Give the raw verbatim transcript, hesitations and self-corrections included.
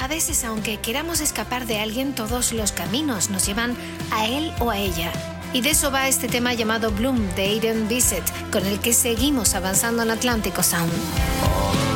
A veces, aunque queramos escapar de alguien, todos los caminos nos llevan a él o a ella. Y de eso va este tema llamado Bloom de Aiden Bissett, con el que seguimos avanzando en Atlántico Sound.